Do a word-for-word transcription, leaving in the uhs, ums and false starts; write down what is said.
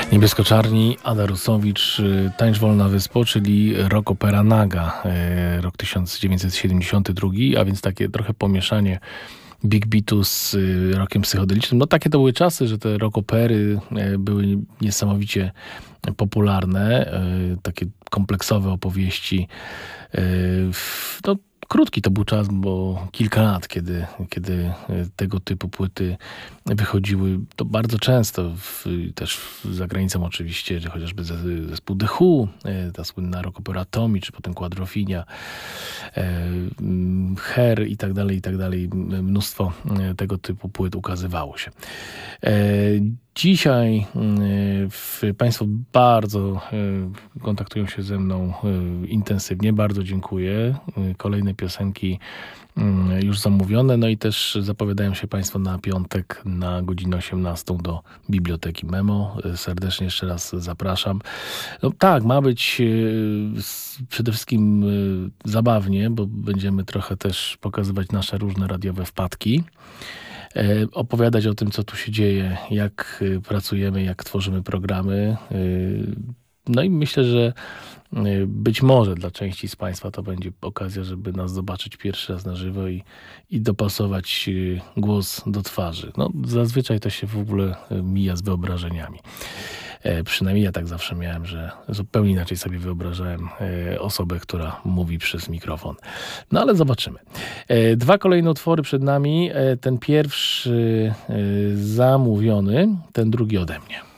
Niebiesko-czarni, Ada Rusowicz, Tańcz wolna wyspo, czyli rock opera Naga, rok tysiąc dziewięćset siedemdziesiąty drugi, a więc takie trochę pomieszanie big beatu z rockiem psychodelicznym. No takie to były czasy, że te rock opery były niesamowicie popularne, takie kompleksowe opowieści. No, krótki to był czas, bo kilka lat, kiedy, kiedy tego typu płyty wychodziły, to bardzo często, w, też za granicą oczywiście, chociażby zespół The Who, ta słynna rock opera Tommy, czy potem Quadrophenia, Hair i tak dalej, i tak dalej. Mnóstwo tego typu płyt ukazywało się. Dzisiaj w, Państwo bardzo kontaktują się ze mną intensywnie. Bardzo dziękuję. Kolejne piosenki już zamówione. No i też zapowiadają się Państwo na piątek na godzinę osiemnastą do Biblioteki Memo. Serdecznie jeszcze raz zapraszam. No tak, ma być przede wszystkim zabawnie, bo będziemy trochę też pokazywać nasze różne radiowe wpadki. Opowiadać o tym, co tu się dzieje, jak pracujemy, jak tworzymy programy. No i myślę, że być może dla części z Państwa to będzie okazja, żeby nas zobaczyć pierwszy raz na żywo i, i dopasować głos do twarzy. No, zazwyczaj to się w ogóle mija z wyobrażeniami. E, przynajmniej ja tak zawsze miałem, że zupełnie inaczej sobie wyobrażałem e, osobę, która mówi przez mikrofon. No ale zobaczymy. E, dwa kolejne utwory przed nami. E, ten pierwszy e, zamówiony, ten drugi ode mnie.